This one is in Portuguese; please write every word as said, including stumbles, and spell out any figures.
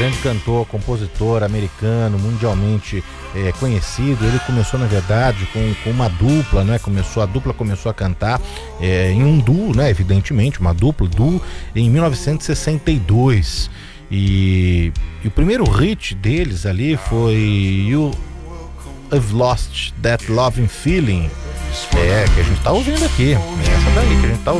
grande cantor, compositor americano, mundialmente é, conhecido. Ele começou, na verdade, com, com uma dupla, né? Começou, a dupla começou a cantar é, em um duo, né? Evidentemente, uma dupla, duo, em mil novecentos e sessenta e dois. E, e o primeiro hit deles ali foi You Have Lost That Loving Feeling. É, que a gente tá ouvindo aqui. É essa daí que a gente tá ouvindo.